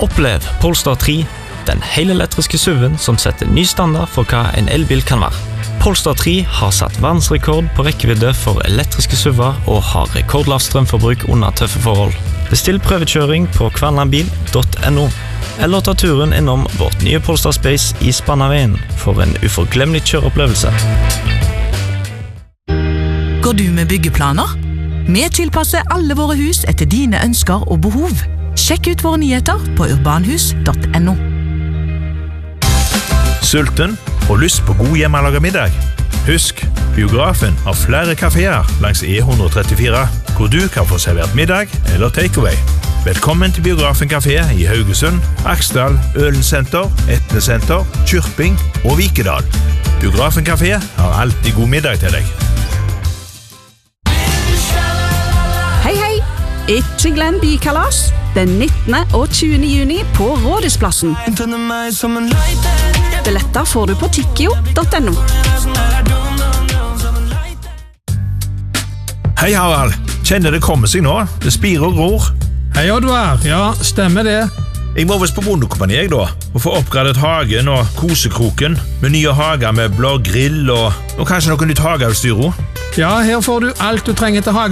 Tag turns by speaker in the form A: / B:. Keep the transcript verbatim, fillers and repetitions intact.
A: Opplev Polestar tre, den helelektriske S U V-en som setter ny standard for hva en elbil kan være. Polestar tre har satt verdensrekord på rekkevidde for elektriske S U V-er og har rekordlavt strømforbruk under tøffe forhold. Bestill prøvekjøring på kvernabil punktum no, eller ta turen innom vårt nye Polestar Space i Spannaveien for en uforglemmelig kjøreopplevelse.
B: Går du med byggeplaner? Vi tilpasser alle våre hus etter dine ønsker og behov. Sjekk ut våre nyheter på urbanhus punktum no.
C: Sulten og lyst på god hjemmelaget middag? Husk, biografen har flere kaféer langs E one thirty-four, hvor du kan få servert middag eller takeaway. Velkommen til Biografen Café i Haugesund, Aksdal, Ølensenter, Etnesenter, Kyrping og Vikedal. Biografen Café har alltid god middag til deg.
D: Hei, hei! Ikke glem bykalas den nittende og tjuende juni på Rådhusplassen. Billetter får du på tikkio punktum no.
C: Hei Harald, kjenner det kommer seg nå? Det spirer og gror.
E: Hei Oddvar, ja, stemmer det.
C: Jeg må vist på bondekompani jeg da, og få oppgradet hagen og kosekroken, med nye hager med blå grill og, og kanskje noe nytt hageutstyr.
E: Ja, her får du alt du trenger til hagen.